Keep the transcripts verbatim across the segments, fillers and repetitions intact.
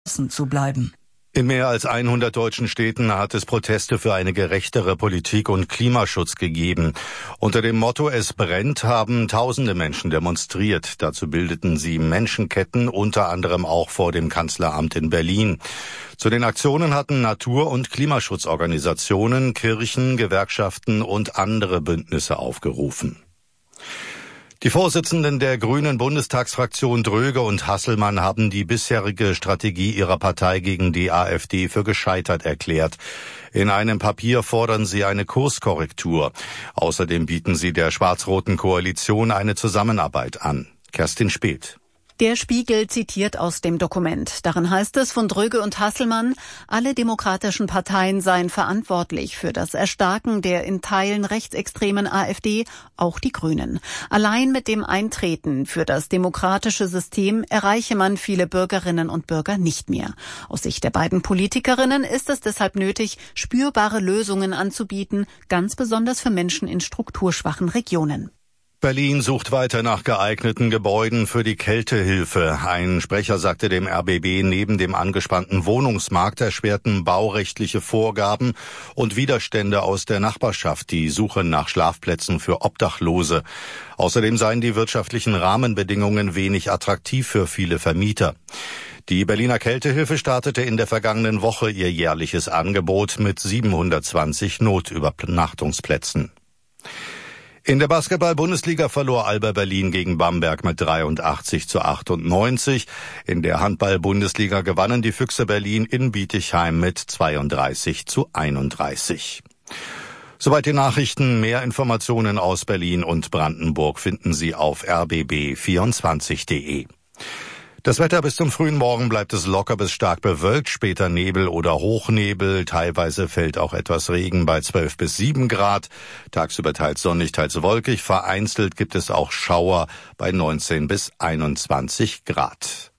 zu bleiben. In mehr als hundert deutschen Städten hat es Proteste für eine gerechtere Politik und Klimaschutz gegeben. Unter dem Motto "Es brennt" haben tausende Menschen demonstriert. Dazu bildeten sie Menschenketten, unter anderem auch vor dem Kanzleramt in Berlin. Zu den Aktionen hatten Natur- und Klimaschutzorganisationen, Kirchen, Gewerkschaften und andere Bündnisse aufgerufen. Die Vorsitzenden der Grünen Bundestagsfraktion Dröge und Hasselmann haben die bisherige Strategie ihrer Partei gegen die AfD für gescheitert erklärt. In einem Papier fordern sie eine Kurskorrektur. Außerdem bieten sie der schwarz-roten Koalition eine Zusammenarbeit an. Kerstin Speth. Der Spiegel zitiert aus dem Dokument. Darin heißt es von Dröge und Hasselmann, alle demokratischen Parteien seien verantwortlich für das Erstarken der in Teilen rechtsextremen AfD, auch die Grünen. Allein mit dem Eintreten für das demokratische System erreiche man viele Bürgerinnen und Bürger nicht mehr. Aus Sicht der beiden Politikerinnen ist es deshalb nötig, spürbare Lösungen anzubieten, ganz besonders für Menschen in strukturschwachen Regionen. Berlin sucht weiter nach geeigneten Gebäuden für die Kältehilfe. Ein Sprecher sagte dem R B B, neben dem angespannten Wohnungsmarkt erschwerten baurechtliche Vorgaben und Widerstände aus der Nachbarschaft die Suche nach Schlafplätzen für Obdachlose. Außerdem seien die wirtschaftlichen Rahmenbedingungen wenig attraktiv für viele Vermieter. Die Berliner Kältehilfe startete in der vergangenen Woche ihr jährliches Angebot mit siebenhundertzwanzig Notübernachtungsplätzen. In der Basketball-Bundesliga verlor Alba Berlin gegen Bamberg mit dreiundachtzig zu achtundneunzig. In der Handball-Bundesliga gewannen die Füchse Berlin in Bietigheim mit zweiunddreißig zu einunddreißig. Soweit die Nachrichten. Mehr Informationen aus Berlin und Brandenburg finden Sie auf r b b vierundzwanzig punkt de. Das Wetter: bis zum frühen Morgen bleibt es locker bis stark bewölkt, später Nebel oder Hochnebel, teilweise fällt auch etwas Regen bei zwölf bis sieben Grad, tagsüber teils sonnig, teils wolkig, vereinzelt gibt es auch Schauer bei neunzehn bis einundzwanzig Grad.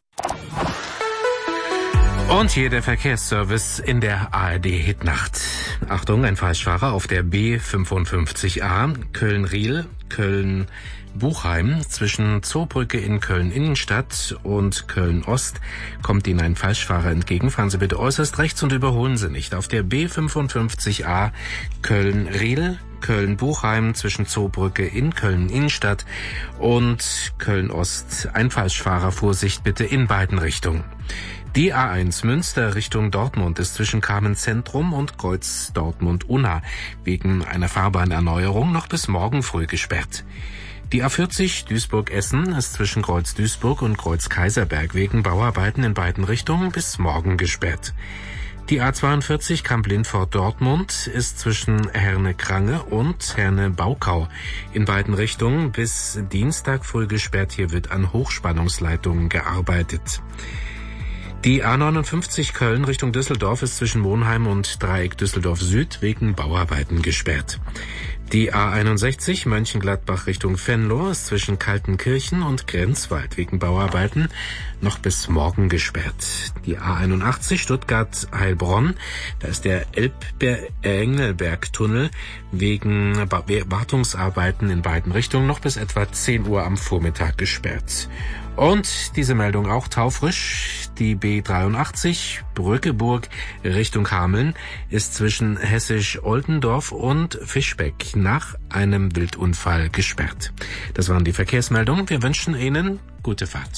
Und hier der Verkehrsservice in der A R D-Hitnacht. Achtung, ein Falschfahrer auf der B fünfundfünfzig A, Köln-Riel, Köln Buchheim. Zwischen Zoobrücke in Köln-Innenstadt und Köln-Ost kommt Ihnen ein Falschfahrer entgegen. Fahren Sie bitte äußerst rechts und überholen Sie nicht. Auf der B fünfundfünfzig A, Köln-Riel, Köln-Buchheim, zwischen Zoobrücke in Köln-Innenstadt und Köln-Ost ein Falschfahrer. Vorsicht bitte in beiden Richtungen. Die A eins Münster Richtung Dortmund ist zwischen Carmen-Zentrum und Kreuz Dortmund-Unna wegen einer Fahrbahnerneuerung noch bis morgen früh gesperrt. Die A vierzig Duisburg-Essen ist zwischen Kreuz Duisburg und Kreuz Kaiserberg wegen Bauarbeiten in beiden Richtungen bis morgen gesperrt. Die A zweiundvierzig Kamp-Lindfort-Dortmund ist zwischen Herne-Krange und Herne-Baukau in beiden Richtungen bis Dienstag früh gesperrt. Hier wird an Hochspannungsleitungen gearbeitet. Die A neunundfünfzig Köln Richtung Düsseldorf ist zwischen Monheim und Dreieck Düsseldorf Süd wegen Bauarbeiten gesperrt. Die A einundsechzig Mönchengladbach Richtung Venlo ist zwischen Kaltenkirchen und Grenzwald wegen Bauarbeiten noch bis morgen gesperrt. Die A einundachtzig Stuttgart-Heilbronn, da ist der Elb-Engelberg-Tunnel wegen Wartungsarbeiten in beiden Richtungen noch bis etwa zehn Uhr am Vormittag gesperrt. Und diese Meldung auch taufrisch. Die B dreiundachtzig Brückeburg Richtung Hameln ist zwischen Hessisch-Oldendorf und Fischbeck nach einem Wildunfall gesperrt. Das waren die Verkehrsmeldungen. Wir wünschen Ihnen gute Fahrt.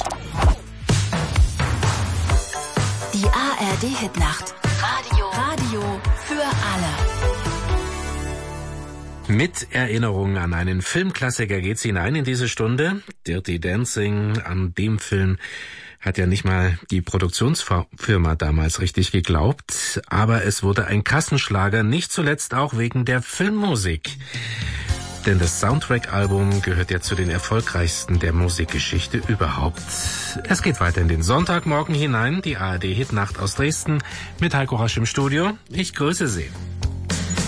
Die A R D-Hitnacht. Radio. Radio für alle. Mit Erinnerungen an einen Filmklassiker geht's hinein in diese Stunde. Dirty Dancing, an dem Film hat ja nicht mal die Produktionsfirma damals richtig geglaubt, aber es wurde ein Kassenschlager, nicht zuletzt auch wegen der Filmmusik. Denn das Soundtrack-Album gehört ja zu den erfolgreichsten der Musikgeschichte überhaupt. Es geht weiter in den Sonntagmorgen hinein, die A R D-Hitnacht aus Dresden mit Heiko Rasch im Studio. Ich grüße Sie.